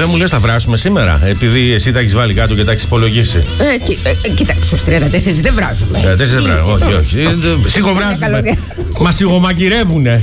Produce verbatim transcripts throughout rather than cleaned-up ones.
Δεν μου λες θα βράσουμε σήμερα, επειδή εσύ τα έχεις βάλει κάτω και τα έχεις υπολογίσει. Ε, κοι, ε, κοίτα, στους τριάντα τέσσερα δεν βράζουμε. τριάντα τέσσερα δεν βράζουμε, όχι, όχι. Σιγοβράζουμε. Μας σιγομαγκυρεύουνε.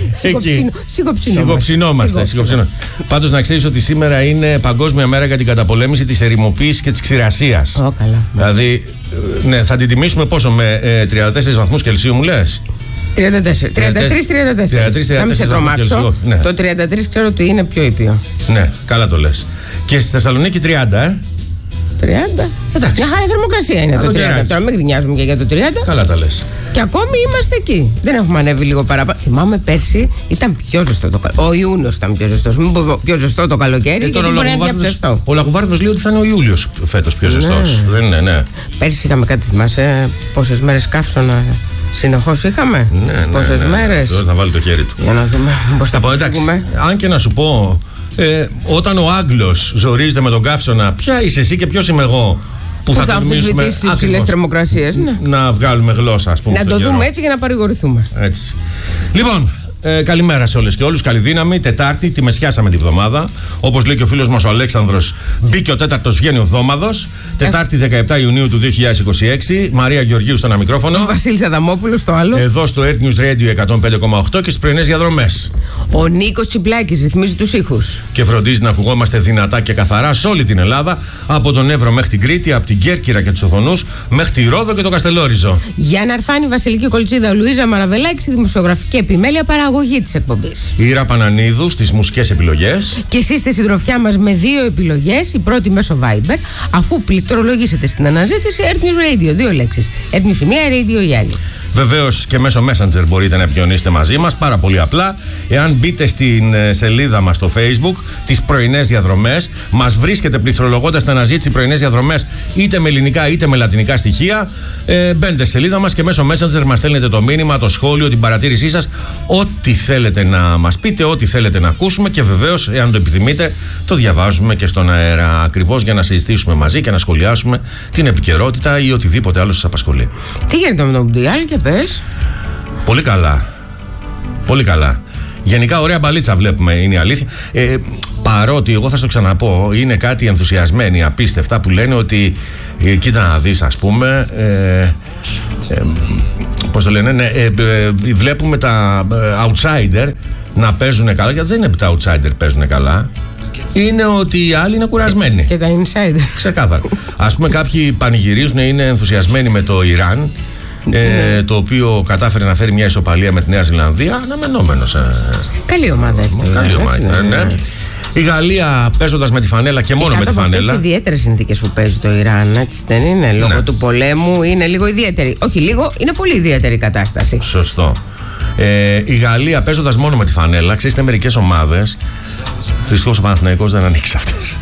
Σιγοψινόμαστε. Πάντως να ξέρεις ότι σήμερα είναι Παγκόσμια Μέρα για την καταπολέμηση της ερημοποίησης και της ξηρασίας. Ω, καλά. Δηλαδή, ναι, θα την τιμήσουμε πόσο, με ε, τριάντα τέσσερις βαθμούς Κελσίου μου λες? τριάντα τέσσερα. τριάντα τρία τριάντα τέσσερα. Να μην σε τρομάξω. Ναι. Το τριάντα τρία ξέρω ότι είναι πιο ήπιο. Ναι, καλά το λες. Και στη Θεσσαλονίκη τριάντα, ε. τριάντα. Εντάξει. Μια χαρά θερμοκρασία είναι το τριάντα. Τώρα μην γκρινιάζουμε και για το τριάντα. Καλά τα λες. Και ακόμη είμαστε εκεί. Δεν έχουμε ανέβει λίγο παραπάνω. Θυμάμαι πέρσι ήταν πιο ζεστό το καλοκαίρι. Ο Ιούνιος ήταν πιο ζεστός. Μην πω πιο ζεστό το καλοκαίρι. Ε, γιατί μπορεί να διαψευστώ. Ο Λαγουβάρδος λέει ότι θα είναι ο Ιούλιος φέτος πιο ζεστός. Ναι. Δεν είναι, ναι. Πέρσι είχαμε κάτι, θυμάσαι πόσες μέρες καύσωνα συνεχώς είχαμε. Ναι, ναι, πόσες ναι, μέρες. Ναι, να βάλει το χέρι του. Για να δούμε πώς θα αποφύγουμε. Αν και να σου πω, ε, όταν ο Άγγλος ζορίζεται με τον καύσωνα, ποια είσαι εσύ και ποιος είμαι εγώ που, που θα, θα αμφισβητήσει τις υψηλές θερμοκρασίες. Ναι. Να βγάλουμε γλώσσα, ας πούμε. Να το δούμε έτσι για να παρηγορηθούμε. Έτσι. Λοιπόν, ε, καλημέρα σε όλες και όλους. Καλή δύναμη. Τετάρτη, τη μεσιάσαμε τη βδομάδα. Όπως λέει και ο φίλος μας ο Αλέξανδρος, μπήκε ο τέταρτος, βγαίνει ο βδόμαδος. Τετάρτη δεκαεπτά Ιουνίου του δύο χιλιάδες είκοσι έξι. Μαρία Γεωργίου στο ένα μικρόφωνο. Ο Βασίλης Αδαμόπουλος στο άλλο. Εδώ στο Earth News Radio εκατόν πέντε κόμμα οκτώ και στις πρωινές διαδρομές. Ο Νίκος Τσιπλάκης ρυθμίζει τους ήχους. Και φροντίζει να ακουγόμαστε δυνατά και καθαρά σε όλη την Ελλάδα. Από τον Εύρο μέχρι την Κρήτη, από την Κέρκυρα και τους Οθονούς, μέχρι τη Ρόδο και το Καστελόριζο. Γιάννα Αρφάνη, Βασιλική Κολτσίδα, Λουίζα Μαραβελάκη, δημοσιογραφική επιμέλεια, παραγωγή της εκπομπής. Ήρα Πανανίδου στις μουσικές επιλογές. Και εσείς στη συντροφιά μας με δύο επιλογές. Η πρώτη μέσω Viber, αφού πληκτρολογήσετε στην αναζήτηση Earth News Radio. Δύο λέξεις. Earth News η μία, Radio η άλλη. Βεβαίως και μέσω Messenger μπορείτε να επικοινωνήσετε μαζί μας, πάρα πολύ απλά. Εάν μπείτε στην σελίδα μας στο Facebook, τις πρωινές διαδρομές, μας βρίσκετε πληκτρολογώντας την αναζήτηση πρωινές διαδρομές, είτε με ελληνικά είτε με λατινικά στοιχεία. Ε, μπαίνετε στη σελίδα μας και μέσω Messenger μας στέλνετε το μήνυμα, το σχόλιο, την παρατήρησή σας, ό,τι θέλετε να μας πείτε, ό,τι θέλετε να ακούσουμε και βεβαίως, εάν το επιθυμείτε, το διαβάζουμε και στον αέρα, ακριβώς για να συζητήσουμε μαζί και να σχολιάσουμε την επικαιρότητα ή οτιδήποτε άλλο σας απασχολεί. Τι γίνεται με τον Μουντιάλ και πες? Πολύ καλά. Πολύ καλά. Γενικά ωραία μπαλίτσα βλέπουμε, είναι η αλήθεια. Ε, παρότι, εγώ θα στο ξαναπώ, είναι κάτι ενθουσιασμένοι, απίστευτα, που λένε ότι ε, κοίτα να δεις, ας πούμε, ε, ε, πώς το λένε, ναι, ε, ε, βλέπουμε τα ε, outsider να παίζουν καλά, γιατί δεν είναι τα outsider παίζουν καλά. Είναι ότι οι άλλοι είναι κουρασμένοι. Και τα insider. Ξεκάθαρα. Ας πούμε, κάποιοι πανηγυρίζουν, είναι ενθουσιασμένοι με το Ιράν. Ε, το οποίο κατάφερε να φέρει μια ισοπαλία με τη Νέα Ζηλανδία. Αναμενόμενος. Ε. Καλή ομάδα έχει. Καλή ομάδα, ναι, ναι. ναι. Η Γαλλία παίζοντας με τη φανέλα και, και μόνο με τη φανέλα. Αυτές οι ιδιαίτερες συνθήκες που παίζει το Ιράν, έτσι δεν είναι? Λόγω ναι. του πολέμου είναι λίγο ιδιαίτερη. Όχι λίγο, είναι πολύ ιδιαίτερη η κατάσταση. Σωστό. Ε, η Γαλλία παίζοντας μόνο με τη φανέλα, ξέρετε, μερικές ομάδες. Δυστυχώς ο Παναθηναϊκός δεν ανοίξει αυτές.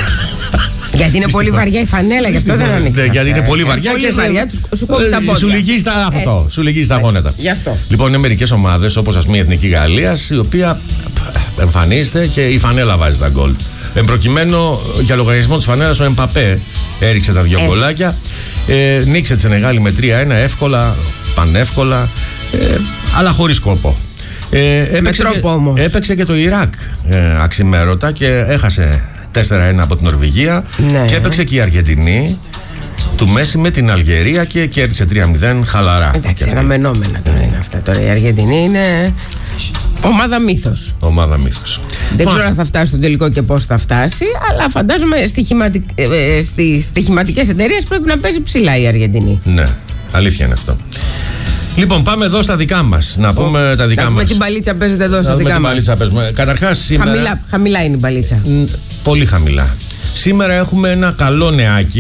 Γιατί είναι πολύ βαριά η φανέλα, γι' αυτό δεν ανοίξει. Ναι, γιατί είναι πολύ βαριά και βαριά, σου κόβει τα πόδια. Σου λυγίζει τα, αυτό, σου λυγίζει τα γόνατα. Γι' αυτό. Λοιπόν, είναι μερικές ομάδες, όπως ας πούμε η Εθνική Γαλλίας, η οποία εμφανίζεται και η φανέλα βάζει τα γκολ. Εν προκειμένου, για λογαριασμό της φανέλας, ο Εμπαπέ έριξε τα δύο γκολάκια. Ε, νίξε τη Σενεγάλη με τρία ένα, εύκολα, πανεύκολα, ε, αλλά χωρίς κόπο. Ε, έπαιξε, με τρόπο όμως. Και, έπαιξε και το Ιράκ ε, αξιμέρωτα και έχασε τέσσερα ένα από την Νορβηγία, ναι. Και έπαιξε και η Αργεντινή του Μέση με την Αλγερία και κέρδισε τρία μηδέν χαλαρά. Εντάξει, αναμενόμενα τώρα είναι αυτά. Τώρα η Αργεντινή είναι ομάδα μύθος. Ομάδα μύθος. Δεν Μα... ξέρω αν θα φτάσει στο τελικό και πώς θα φτάσει, αλλά φαντάζομαι στοιχηματικ... ε, στις στοιχηματικές εταιρείες πρέπει να παίζει ψηλά η Αργεντινή. Ναι, αλήθεια είναι αυτό. Λοιπόν, πάμε εδώ στα δικά μας. Να πούμε oh, τα δικά μας. Με την μπαλίτσα παίζετε εδώ στα δικά μας. Καταρχάς σήμερα. Χαμηλά, χαμηλά είναι η μπαλίτσα. Πολύ χαμηλά. Σήμερα έχουμε ένα καλό νεάκι.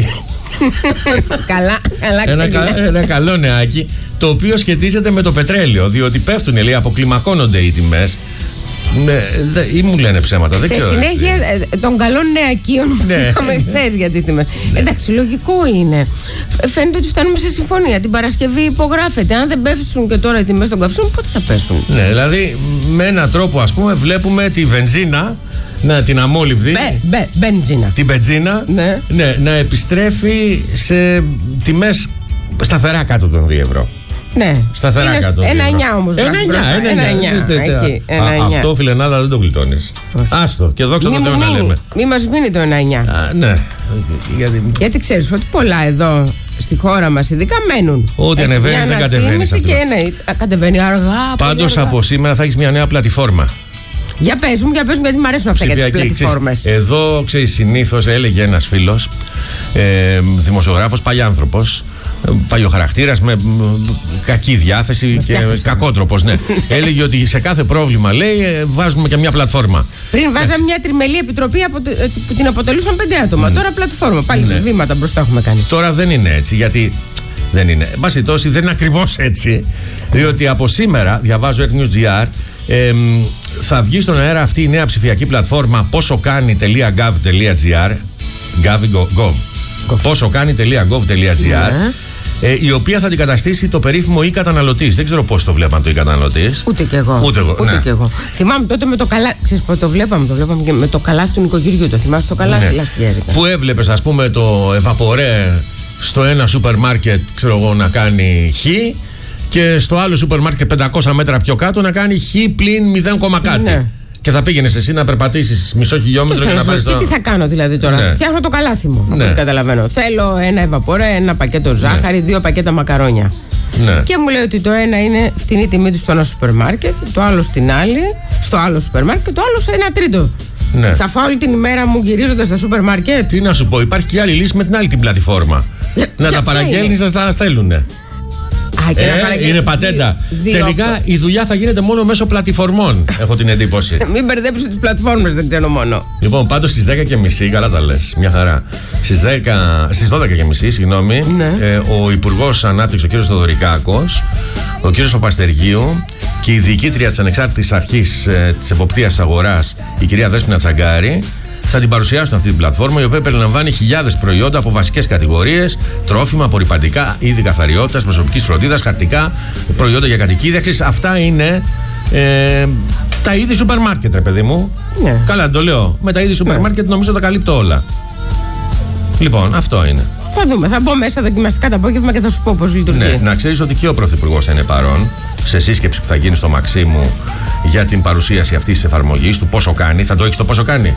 Καλά, καλά ένα, ένα καλό νεάκι, το οποίο σχετίζεται με το πετρέλαιο. Διότι πέφτουν, λέει, αποκλιμακώνονται οι τιμές. Ναι, δε, ή μου λένε ψέματα, δεν σε ξέρω. Σε συνέχεια έτσι. των καλών νεακίων που είχαμε χθες για τις τιμές. Ναι. Εντάξει, λογικό είναι. Φαίνεται ότι φτάνουμε σε συμφωνία. Την Παρασκευή υπογράφεται. Αν δεν πέφτουν και τώρα οι τιμές των καυσίμων, πότε θα πέσουν? Ναι, δηλαδή με έναν τρόπο, ας πούμε, βλέπουμε τη βενζίνα, να, την αμόλυβδη. Μπε, μπε, μπενζίνα. Την μπενζίνα, ναι. Ναι, να επιστρέφει σε τιμές σταθερά κάτω των δύο ευρώ. Ναι. Σταθερά είναι κάτω. Ένα εννιά όμως. Ένα εννιά. Αυτό φιλενάδα δεν το γλιτώνεις. Άστο. Και δόξα τω Θεώ να λέμε. Μη μας μείνει το ένα εννιά. Ναι. Γιατί, Γιατί ξέρεις ότι πολλά εδώ στη χώρα μας ειδικά μένουν. Ό,τι ανεβαίνει δεν κατεβαίνει. Και ένα, κατεβαίνει αργά. Πάντως από σήμερα θα έχεις μια νέα πλατφόρμα. Για πες μου, για πες μου, γιατί μου αρέσουν αυτά για τις πλατφόρμες. Εδώ, ξέρεις, συνήθως έλεγε ένας φίλος, ε, δημοσιογράφος, παλιάνθρωπος, παλιοχαρακτήρας με κακή διάθεση και κακότροπος, ναι. Έλεγε ότι σε κάθε πρόβλημα, λέει, βάζουμε και μια πλατφόρμα. Πριν βάζαμε μια τριμελή επιτροπή που την αποτελούσαν πέντε άτομα. Mm. Τώρα πλατφόρμα. Πάλι ναι. Βήματα μπροστά έχουμε κάνει. Τώρα δεν είναι έτσι, γιατί δεν είναι. Εν πάση περιπτώσει, δεν είναι ακριβώς έτσι. Διότι από σήμερα, διαβάζω Earth.News.gr, ε, θα βγει στον αέρα αυτή η νέα ψηφιακή πλατφόρμα πόσοκάνει.gov.gr gov. πόσοκάνει.gov.gr ε, η οποία θα αντικαταστήσει το περίφημο e-καταναλωτής. Δεν ξέρω πώς το βλέπαμε το e-καταναλωτής. Ούτε κι εγώ. Ούτε εγώ. Ούτε ναι. κι εγώ. Θυμάμαι τότε με το καλάθι. Ξέρεις πώς το βλέπαμε, το βλέπαμε και με το καλάθι του νοικοκυριού. Το θυμάσαι το καλάθι, ναι. Που έβλεπες, ας πούμε, το Εβαπορέ στο ένα σούπερ μάρκετ, ξέρω εγώ, να κάνει χ. Και στο άλλο σούπερ μάρκετ πεντακόσια μέτρα πιο κάτω να κάνει χ πλην μηδέν, κάτι. Ναι. Και θα πήγαινες εσύ να περπατήσεις μισό χιλιόμετρο και, και να πάρεις το... Και τι θα κάνω δηλαδή τώρα. Ναι. Φτιάχνω το καλάθι μου, ναι. Από ό,τι καταλαβαίνω. Θέλω ένα Εβαπορέ, ένα πακέτο ζάχαρη, ναι. Δύο πακέτα μακαρόνια. Ναι. Και μου λέει ότι το ένα είναι φτηνή τιμή του στο ένα σούπερ μάρκετ, το άλλο στην άλλη, στο άλλο σούπερ μάρκετ, το άλλο σε ένα τρίτο. Ναι. Θα φάω όλη την ημέρα μου γυρίζοντας στα σούπερ μάρκετ. Τι να σου πω, υπάρχει και άλλη λύση με την άλλη την πλατφόρμα. Να τα παραγγέλνεις, να τα στέλνουνε. Α, ε, είναι πατέντα. Δύο, Τελικά δύο. Η δουλειά θα γίνεται μόνο μέσω πλατφορμών. Έχω την εντύπωση. Μην μπερδέψω τις πλατφόρμες, δεν ξέρω μόνο. Λοιπόν, πάντως στις δέκα και μισή, καλά τα λες, μια χαρά. Στις, δέκα, στις δώδεκα και μισή, συγγνώμη, ναι. ε, ο Υπουργός Ανάπτυξης, ο κ. Θοδωρικάκος, ο κ. Παπαστεργίου και η διοικήτρια της Ανεξάρτητης Αρχής ε, της Εποπτείας Αγοράς, η κυρία Δέσποινα Τσαγκάρη, θα την παρουσιάσουν αυτή την πλατφόρμα, η οποία περιλαμβάνει χιλιάδες προϊόντα από βασικές κατηγορίες, τρόφιμα, απορρυπαντικά, είδη καθαριότητας, προσωπικής φροντίδας, χαρτικά, προϊόντα για κατοικίδια. Αυτά είναι ε, τα είδη σούπερ μάρκετ, ρε παιδί μου. Ναι. Καλά, το λέω. Με τα είδη σούπερ μάρκετ ναι. Νομίζω τα καλύπτω όλα. Λοιπόν, αυτό είναι. Θα δούμε. Θα μπω μέσα δοκιμαστικά το απόγευμα και θα σου πω πώς λειτουργεί. Ναι, να ξέρεις ότι και ο Πρωθυπουργός θα είναι παρόν σε σύσκεψη που θα γίνει στο Μαξίμου για την παρουσίαση αυτής της εφαρμογής του πόσο κάνει. Θα το έχεις το πόσο κάνει.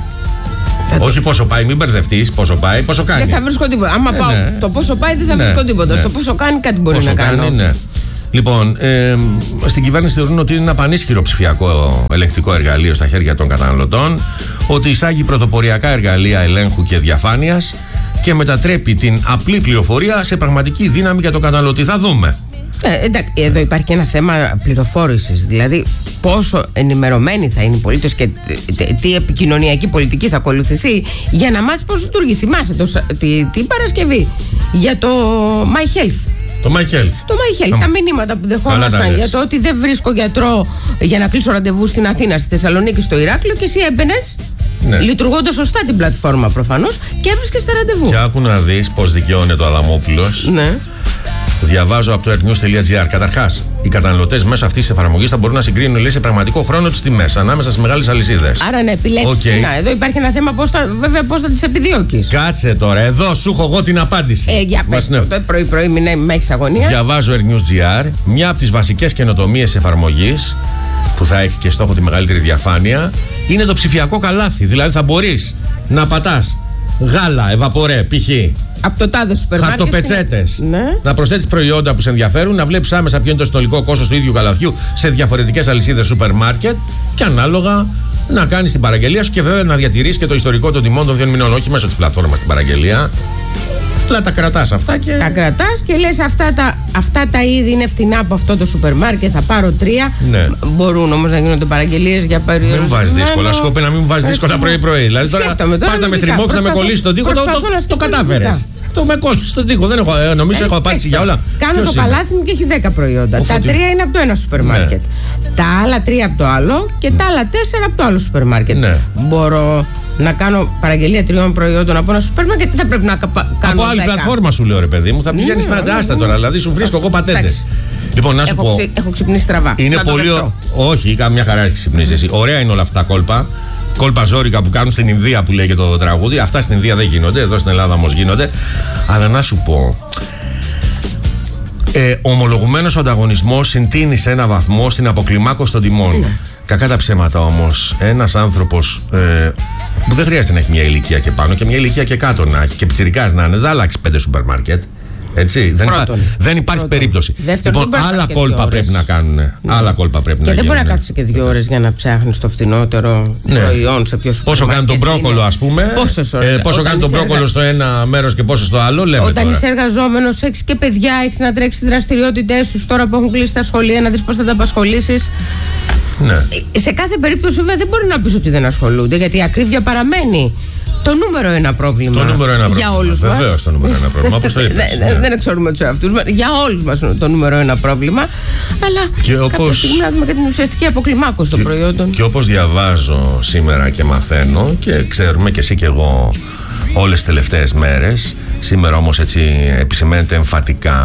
Όχι πόσο πάει, μην μπερδευτείς. Πόσο πάει, πόσο κάνει. Δεν θα βρίσκω τίποτα. Άμα ε, πάω ναι. Το πόσο πάει, δεν θα ναι. βρίσκω τίποτα. Ναι. Στο πόσο κάνει, κάτι μπορεί πόσο να κάνει. Κάνει, ναι. Λοιπόν, ε, στην κυβέρνηση θεωρούν ότι είναι ένα πανίσχυρο ψηφιακό ελεγκτικό εργαλείο στα χέρια των καταναλωτών, ότι εισάγει πρωτοποριακά εργαλεία ελέγχου και διαφάνειας και μετατρέπει την απλή πληροφορία σε πραγματική δύναμη για τον καταναλωτή. Θα δούμε. Ε, εντάξει, εδώ υπάρχει και ένα θέμα πληροφόρησης. Δηλαδή, πόσο ενημερωμένοι θα είναι οι πολίτες και τι επικοινωνιακή πολιτική θα ακολουθηθεί για να μάθει πώς λειτουργεί. Θυμάσαι το, τη, την Παρασκευή για το My Health. Το My Health. Το My Health. Oh. Τα μηνύματα που δεχόμασταν για το ότι δεν βρίσκω γιατρό για να κλείσω ραντεβού στην Αθήνα, στη Θεσσαλονίκη, στο Ηράκλειο και εσύ έμπαινες. Ναι. Λειτουργώντας σωστά την πλατφόρμα προφανώς και έβρισκες τα ραντεβού. Και άκου να δεις πώς δικαιώνεται το Αδαμόπουλος. Ναι. Διαβάζω από το earthnews.gr. Καταρχάς, οι καταναλωτές μέσω αυτής της εφαρμογής θα μπορούν να συγκρίνουν λέει, σε πραγματικό χρόνο τις τιμές ανάμεσα στις μεγάλες αλυσίδες. Άρα να επιλέξεις okay. φθηνά. Εδώ υπάρχει ένα θέμα πώς θα, βέβαια πώς θα τις επιδιώκεις. Κάτσε τώρα, εδώ σου έχω εγώ την απάντηση. Ε, για πες, ναι. Το πρωί-πρωί μην με έχεις αγωνία. Διαβάζω earthnews.gr. Μια από τις βασικές καινοτομίες εφαρμογής που θα έχει και στόχο τη μεγαλύτερη διαφάνεια είναι το ψηφιακό καλάθι. Δηλαδή θα μπορείς να πατάς γάλα, Εβαπορέ, π.χ. από το τάδε σούπερ μάρκετ. Χαρτοπετσέτες. Ναι. Να προσθέτεις προϊόντα που σε ενδιαφέρουν, να βλέπεις άμεσα ποιο είναι το συνολικό κόστος του ίδιου καλαθιού σε διαφορετικές αλυσίδες σούπερ μάρκετ και ανάλογα να κάνεις την παραγγελία σου και βέβαια να διατηρείς και το ιστορικό των τιμών των δύο μηνών, όχι μέσω της πλατφόρμας την παραγγελία. Αλλά τα κρατάς αυτά και. Τα κρατάς και λες αυτά τα, αυτά τα είδη είναι φτηνά από αυτό το σούπερ μάρκετ. Θα πάρω τρία. Ναι. Μπορούν όμως να γίνονται παραγγελίες για περίοδο. Δεν μου βάζεις δύσκολα. Σου πει να μην μου βάζεις δύσκολα πρωί-πρωί. Δηλαδή τώρα πας να με στριμώξεις, να με κολλήσεις τον τοίχο. Το, το, το κατάφερες. Το με κόλλησε στον τοίχο. Δεν έχω, ε, νομίζω ε, έχω απάντηση για όλα. Κάνω Ποιος το είναι? Καλάθι μου και έχει δέκα προϊόντα. Ο τα φωτί... τρία είναι από το ένα σούπερ μάρκετ. Ναι. Τα άλλα τρία από το άλλο και τα άλλα τέσσερα από το άλλο σούπερ μάρκετ. Ναι. Μπορώ να κάνω παραγγελία τριών προϊόντων από ένα σούπερ μάρκετ. Θα πρέπει να κα- κάνω. Από άλλη δέκα. Πλατφόρμα σου λέω ρε παιδί μου. Θα πηγαίνει στην αντάστα τώρα. Δηλαδή σου βρίσκω εγώ πατέντες. Λοιπόν, να σου έχω, πω. Ξε, έχω ξυπνήσει στραβά. Είναι πολύ. Ο... Όχι, καμιά χαρά έχει ξυπνήσει εσύ. Ωραία είναι όλα αυτά τα κόλπα. Κόλπα ζόρικα που κάνουν στην Ινδία που λέγεται το τραγούδι. Αυτά στην Ινδία δεν γίνονται. Εδώ στην Ελλάδα όμως γίνονται. Αλλά να σου πω. Ε, ομολογουμένος ο ανταγωνισμός συντείνει σε ένα βαθμό στην αποκλιμάκωση των τιμών. Ναι. Κακά τα ψέματα όμως, ένας άνθρωπος ε, που δεν χρειάζεται να έχει μια ηλικία και πάνω και μια ηλικία και κάτω να έχει και πιτσιρικάς να είναι, δεν αλλάξει πέντε σούπερ μάρκετ. Έτσι, δεν, υπά, δεν υπάρχει Πρώτον. περίπτωση. Δεύτερον, λοιπόν, άλλα κόλπα πρέπει να κάνουν. Ναι. Άλλα κόλπα πρέπει και να δεν γίνουν. μπορεί να κάτσει και δύο ώρες για να ψάχνει το φθηνότερο ναι. προϊόν σε ποιο Πόσο κάνει τον μπρόκολο, ας πούμε. Πόσες ώρες. Ε, πόσο κάνει τον μπρόκολο έργα... στο ένα μέρος και πόσο στο άλλο. Λέμε Όταν τώρα. είσαι εργαζόμενος, έχεις και παιδιά, έχεις να τρέξεις δραστηριότητες σου τώρα που έχουν κλείσει τα σχολεία, να δεις πώς θα τα απασχολήσεις. Ναι. Σε κάθε περίπτωση, βέβαια, δεν μπορεί να πεις ότι δεν ασχολούνται, γιατί η ακρίβεια παραμένει το νούμερο ένα πρόβλημα. Το νούμερο ένα για όλους μας. Βεβαίως το νούμερο ένα πρόβλημα. Όπως το είπες, ναι. Δεν εξορούμε τους εαυτούς μας. Για όλους μας το νούμερο ένα πρόβλημα. Αλλά και όπως... κάποια στιγμή να δούμε και την ουσιαστική αποκλιμάκωση των προϊόντων. Και όπως διαβάζω σήμερα και μαθαίνω και ξέρουμε και εσύ και εγώ όλες τις τελευταίες μέρες, σήμερα όμως έτσι επισημαίνεται εμφατικά.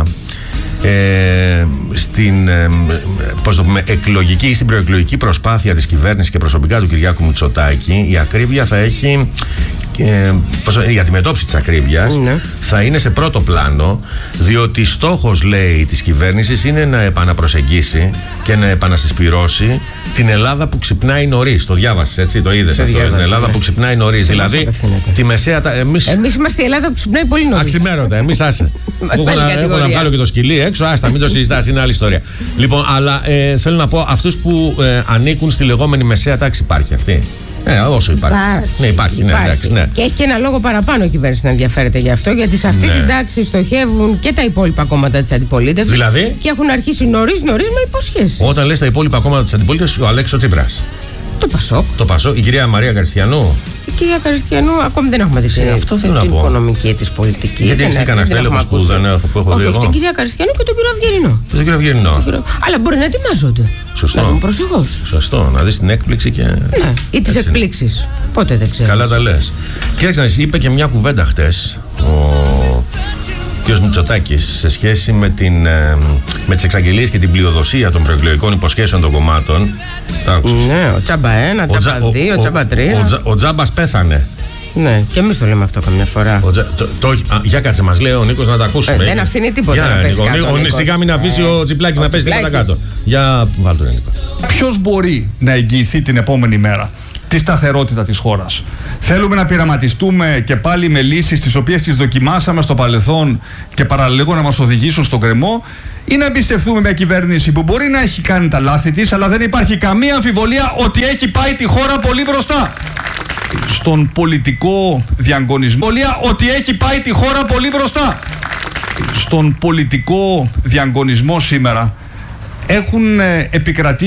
Ε, στην ε, πώς το πούμε, εκλογική ή στην προεκλογική προσπάθεια της κυβέρνησης και προσωπικά του Κυριάκου Μητσοτάκη, η ακρίβεια θα έχει ε, πώς, η αντιμετώπιση της ακρίβειας ναι. θα είναι σε πρώτο πλάνο, διότι στόχος, λέει, της κυβέρνησης είναι να επαναπροσεγγίσει και να επανασυσπυρώσει την Ελλάδα που ξυπνάει νωρίς. Το διάβασες, έτσι, το είδες αυτό, διάβασε, την Ελλάδα ναι. που ξυπνάει νωρίς, δηλαδή τη μεσαία. Εμείς... εμείς είμαστε η Ελλάδα που ξυπνάει πολύ νωρίς. Αξιμέρωτα, εμείς άσε. Έχω να βγάλω και το σκυλί έξω, άστα, μην το συζητάς, είναι άλλη ιστορία. Λοιπόν, αλλά ε, θέλω να πω, αυτούς που ε, ανήκουν στη λεγόμενη μεσαία τάξη, υπάρχει αυτή. Ε, όσο υπάρχει. Υπάρχει. Ναι, υπάρχει, ναι, υπάρχει. Εντάξει, ναι. Και έχει και ένα λόγο παραπάνω η κυβέρνηση να ενδιαφέρεται γι' αυτό, γιατί σε αυτή ναι. την τάξη στοχεύουν και τα υπόλοιπα κόμματα της αντιπολίτευσης. Δηλαδή. Και έχουν αρχίσει νωρίς νωρίς με υποσχέσεις. Όταν λες τα υπόλοιπα κόμματα της αντιπολίτευσης, ο Αλέξης Τσίπρας. Το Πασόκ. Το Πασόκ, η κυρία Μαρία Καριστιανού. Η κυρία Καριστιανού, ακόμη δεν έχουμε δει ε, αυτό την, την οικονομική της πολιτική. Γιατί έχεις δει κανένα στέλεχος που δεν έχω δει εγώ. Όχι, την κυρία Καριστιανού και τον κύριο Αυγερινό. Και τον κύριο Αυγερινό. Κύριο... Αλλά μπορεί να ετοιμάζονται. Σωστό. Να προσεχώς. Σωστό, να δεις την έκπληξη και. Ναι, ή τις εκπλήξεις. Πότε δεν ξέρω. Καλά τα λες. Κοίταξε να δεις, είπε και μια κουβέντα χτες ο κ. Μητσοτάκης σε σχέση με, την, με τις εξαγγελίες και την πλειοδοσία των προεκλογικών υποσχέσεων των κομμάτων. Ναι, ο Τσάμπα ένα, ο Τσάμπα δύο, ο Τσάμπα τρία. Ο, ο, ο, ο Τζάμπας πέθανε. Ναι, και εμείς το λέμε αυτό καμιά φορά. Ο Τζα, το, το, α, για κάτσε, μας λέει ο Νίκος να τα ακούσουμε. Ε, δεν αφήνει τίποτα για, να πέσει Νίκο, κάτω. Ο, σιγά μην αφήσει ε, ο Τσιπλάκης να πέσει τίποτα κάτω. Για βάλ' τον Νίκο. Ποιος μπορεί να εγγυηθεί την επόμενη μέρα τη σταθερότητα της χώρας? Θέλουμε να πειραματιστούμε και πάλι με λύσεις τις οποίες τις δοκιμάσαμε στο παρελθόν και παραλίγο να μας οδηγήσουν στον γκρεμό, ή να εμπιστευτούμε μια κυβέρνηση που μπορεί να έχει κάνει τα λάθη της, αλλά δεν υπάρχει καμία αμφιβολία ότι έχει πάει τη χώρα πολύ μπροστά. Στον πολιτικό διαγωνισμό, ότι έχει πάει τη χώρα πολύ μπροστά. Στον πολιτικό διαγωνισμό σήμερα έχουν επικρατήσει